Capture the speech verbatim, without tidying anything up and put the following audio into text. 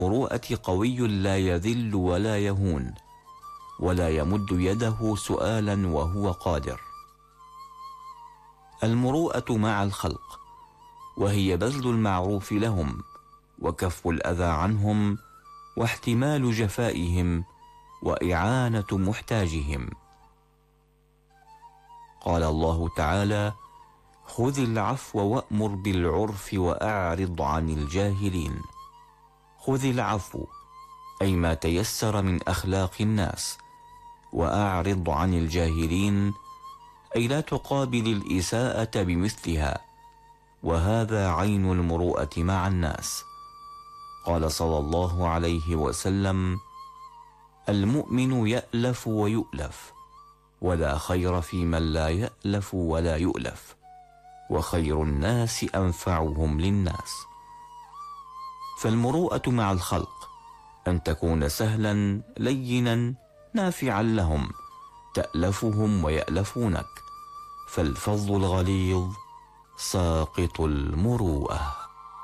المروءة قوي لا يذل ولا يهون، ولا يمد يده سؤالا وهو قادر. المروءة مع الخلق، وهي بذل المعروف لهم وكف الأذى عنهم واحتمال جفائهم وإعانة محتاجهم. قال الله تعالى: خذ العفو وأمر بالعرف وأعرض عن الجاهلين. خذ العفو أي ما تيسر من أخلاق الناس، وأعرض عن الجاهلين أي لا تقابل الإساءة بمثلها، وهذا عين المروءة مع الناس. قال صلى الله عليه وسلم: المؤمن يألف ويؤلف، ولا خير في من لا يألف ولا يؤلف، وخير الناس أنفعهم للناس. فالمروءة مع الخلق أن تكون سهلا لينا نافعا لهم، تألفهم ويألفونك، فالفظ الغليظ ساقط المروءة.